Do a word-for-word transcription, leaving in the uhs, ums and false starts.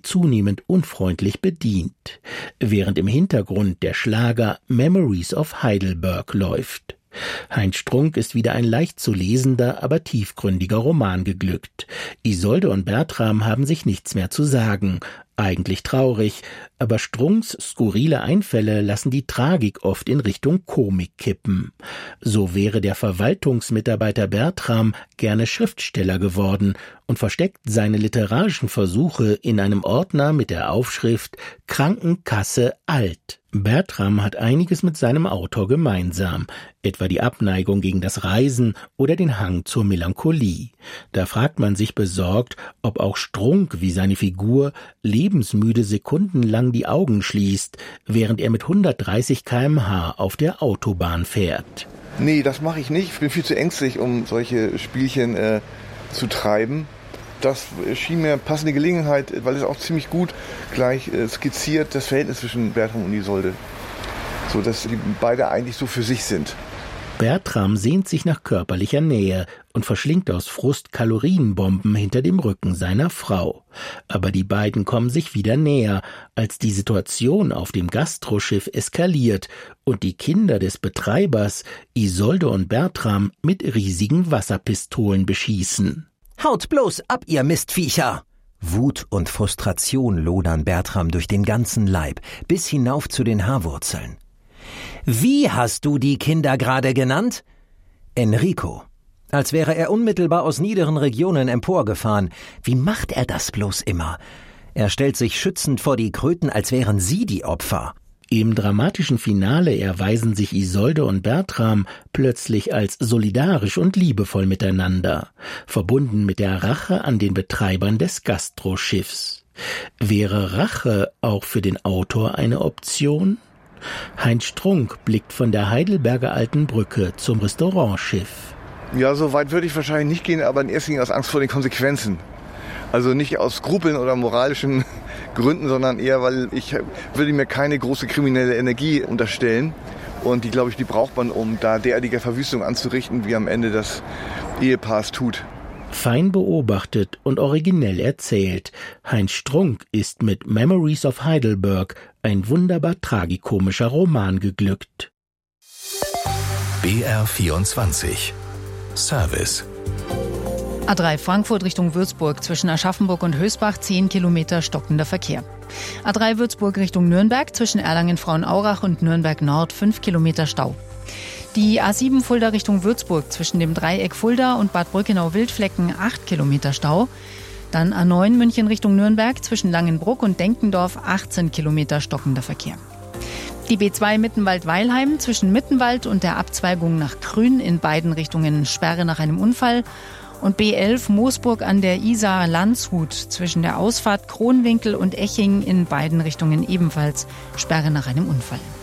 zunehmend unfreundlich bedient, während im Hintergrund der Schlager Memories of Heidelberg läuft. Heinz Strunk ist wieder ein leicht zu lesender, aber tiefgründiger Roman geglückt. Isolde und Bertram haben sich nichts mehr zu sagen. Eigentlich traurig, aber Strunks skurrile Einfälle lassen die Tragik oft in Richtung Komik kippen. So wäre der Verwaltungsmitarbeiter Bertram gerne Schriftsteller geworden und versteckt seine literarischen Versuche in einem Ordner mit der Aufschrift Krankenkasse alt. Bertram hat einiges mit seinem Autor gemeinsam, etwa die Abneigung gegen das Reisen oder den Hang zur Melancholie. Da fragt man sich besorgt, ob auch Strunk wie seine Figur lebensmüde sekundenlang die Augen schließt, während er mit hundertdreißig Kilometer pro Stunde auf der Autobahn fährt. Nee, das mache ich nicht. Ich bin viel zu ängstlich, um solche Spielchen äh, zu treiben. Das schien mir eine passende Gelegenheit, weil es auch ziemlich gut gleich äh, skizziert das Verhältnis zwischen Bertram und Isolde. So, dass die beide eigentlich so für sich sind. Bertram sehnt sich nach körperlicher Nähe und verschlingt aus Frust Kalorienbomben hinter dem Rücken seiner Frau. Aber die beiden kommen sich wieder näher, als die Situation auf dem Gastroschiff eskaliert und die Kinder des Betreibers Isolde und Bertram mit riesigen Wasserpistolen beschießen. »Haut bloß ab, ihr Mistviecher!« Wut und Frustration lodern Bertram durch den ganzen Leib, bis hinauf zu den Haarwurzeln. »Wie hast du die Kinder gerade genannt?« »Enrico«, als wäre er unmittelbar aus niederen Regionen emporgefahren. Wie macht er das bloß immer? Er stellt sich schützend vor die Kröten, als wären sie die Opfer. Im dramatischen Finale erweisen sich Isolde und Bertram plötzlich als solidarisch und liebevoll miteinander, verbunden mit der Rache an den Betreibern des Gastroschiffs. Wäre Rache auch für den Autor eine Option? Heinz Strunk blickt von der Heidelberger Alten Brücke zum Restaurantschiff. Ja, so weit würde ich wahrscheinlich nicht gehen, aber in erster Linie aus Angst vor den Konsequenzen. Also nicht aus Skrupeln oder moralischen Gründen, sondern eher, weil ich würde mir keine große kriminelle Energie unterstellen. Und die, glaube ich, die braucht man, um da derartige Verwüstung anzurichten, wie am Ende das Ehepaar es tut. Fein beobachtet und originell erzählt. Heinz Strunk ist mit Memories of Heidelberg ein wunderbar tragikomischer Roman geglückt. B R vierundzwanzig Service. A drei Frankfurt Richtung Würzburg, zwischen Aschaffenburg und Hösbach zehn Kilometer stockender Verkehr. A drei Würzburg Richtung Nürnberg, zwischen Erlangen-Frauenaurach und Nürnberg Nord fünf Kilometer Stau. Die A sieben Fulda Richtung Würzburg, zwischen dem Dreieck Fulda und Bad Brückenau-Wildflecken acht Kilometer Stau. Dann A neun München Richtung Nürnberg, zwischen Langenbruck und Denkendorf achtzehn Kilometer stockender Verkehr. Die B zwei Mittenwald-Weilheim, zwischen Mittenwald und der Abzweigung nach Krün in beiden Richtungen Sperre nach einem Unfall. Und B elf Moosburg an der Isar-Landshut, zwischen der Ausfahrt Kronwinkel und Eching in beiden Richtungen ebenfalls Sperre nach einem Unfall.